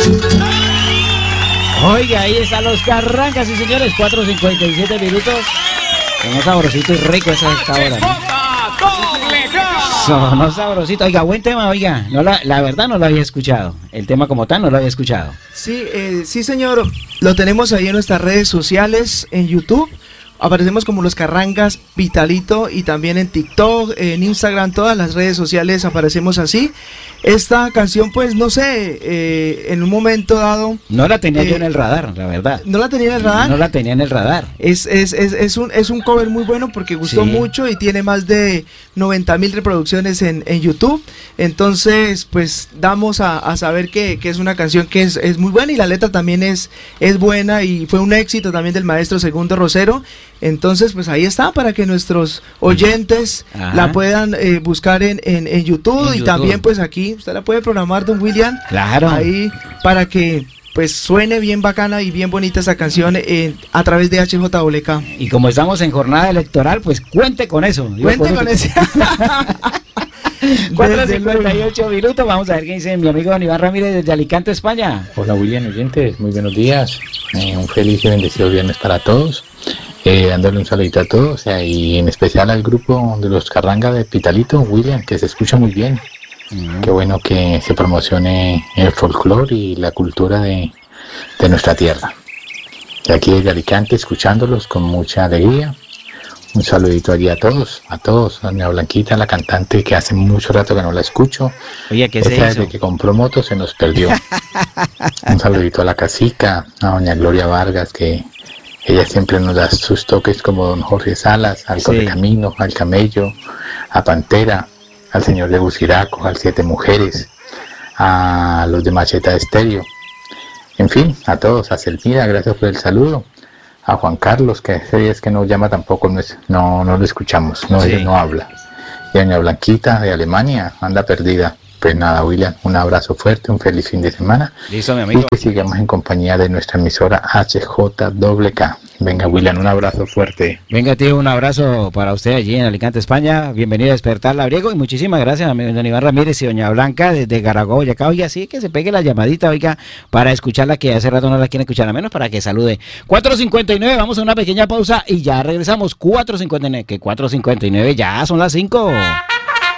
Oiga, ahí están los Carrancas, sí señores, 4:57 minutos. Sonó sabrosito y rico esa esta hora, ¿no? Sonó sabrosito. Oiga, buen tema, oiga. No, la verdad no lo había escuchado. El tema como tal no lo había escuchado. Sí, sí señor. Lo tenemos ahí en nuestras redes sociales, en YouTube. Aparecemos como Los Carrancas Vitalito y también en TikTok, en Instagram, todas las redes sociales aparecemos así. Esta canción, pues, no sé, en un momento dado... No la tenía yo en el radar, la verdad. ¿No la tenía en el radar? No la tenía en el radar. Es un cover muy bueno porque gustó mucho y tiene más de 90.000 reproducciones en YouTube. Entonces, pues, damos a saber que es una canción que es muy buena y la letra también es buena y fue un éxito también del maestro Segundo Rosero. Entonces, pues ahí está para que nuestros oyentes la puedan buscar en YouTube y también pues aquí usted la puede programar, don William. Claro. Ahí para que pues suene bien bacana y bien bonita esa canción a través de HJWK. Y como estamos en jornada electoral, pues cuente con eso. Cuente con eso. 4:58 minutos, vamos a ver qué dice mi amigo Don Iván Ramírez desde Alicante, España. Hola William, oyentes, muy buenos días, un feliz y bendecido viernes para todos, dándole un saludito a todos, y en especial al grupo de los Carrangas de Pitalito, William, que se escucha muy bien. Qué bueno que se promocione el folclore y la cultura de nuestra tierra. Y aquí desde Alicante, escuchándolos con mucha alegría. Un saludito allí a todos, doña Blanquita, la cantante que hace mucho rato que no la escucho. Oye, ¿qué se hizo? Desde que compró moto se nos perdió. Un saludito a la cacica, a doña Gloria Vargas, que ella siempre nos da sus toques como don Jorge Salas, al Correcamino, al Camello, a Pantera, al señor de Buciraco, al Siete Mujeres, a los de Macheta Estéreo. En fin, a todos, a Selvira, gracias por el saludo. A Juan Carlos, que hace días que no llama tampoco, no lo escuchamos, él no habla. Y a doña Blanquita de Alemania, anda perdida. Pues nada, William, un abrazo fuerte, un feliz fin de semana. Listo, mi amigo. Y que sigamos en compañía de nuestra emisora HJWK. Venga, William, un abrazo fuerte. Venga, tío, un abrazo para usted allí en Alicante, España. Bienvenido a Despertar Labriego y muchísimas gracias a don Iván Ramírez y doña Blanca desde Garagó, Boyacá. Oiga, sí, que se pegue la llamadita, oiga, para escucharla, que hace rato no la quieren escuchar, a menos para que salude. 4:59, vamos a una pequeña pausa y ya regresamos. 4:59, que 4:59 ya son las 5.